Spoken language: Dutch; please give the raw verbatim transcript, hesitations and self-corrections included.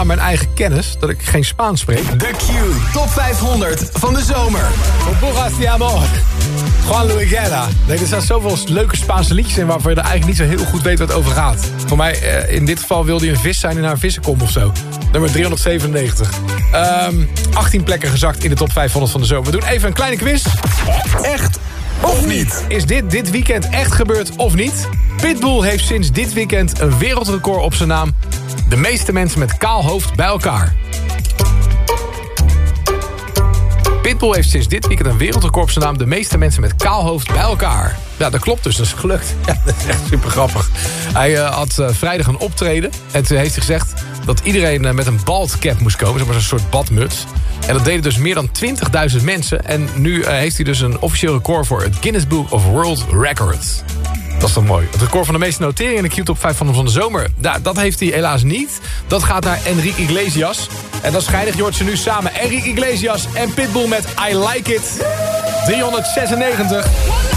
mijn eigen kennis dat ik geen Spaans spreek. De Q Top vijfhonderd van de zomer. Burras de amor. Juan Luis Guerra. Nee, er staan zoveel leuke Spaanse liedjes in waarvan je er eigenlijk niet zo heel goed weet wat het over gaat. Voor mij, eh, in dit geval wilde hij een vis zijn in haar vissenkom of zo. Nummer driehonderdzevenennegentig. Um, achttien plekken gezakt in de top vijfhonderd van de zomer. We doen even een kleine quiz. Echt of niet? Is dit dit weekend echt gebeurd of niet? Pitbull heeft sinds dit weekend een wereldrecord op zijn naam. De meeste mensen met kaal hoofd bij elkaar. Pitbull heeft sinds dit weekend een wereldrecord op zijn naam. De meeste mensen met kaal hoofd bij elkaar. Ja, dat klopt dus. Dat is gelukt. Ja, dat is echt super grappig. Hij uh, had uh, vrijdag een optreden. En toen heeft hij gezegd dat iedereen uh, met een bald cap moest komen. Zeg maar zo'n soort badmuts. En dat deden dus meer dan twintigduizend mensen. En nu uh, heeft hij dus een officieel record voor het Guinness Book of World Records. Dat is toch mooi. Het record van de meeste noteringen in de Q-top vijfhonderd van de zomer. Nou, dat heeft hij helaas niet. Dat gaat naar Enrique Iglesias. En dat is schijnig. Je hoort ze nu samen. Enrique Iglesias en Pitbull met I Like It. driehonderdzesennegentig.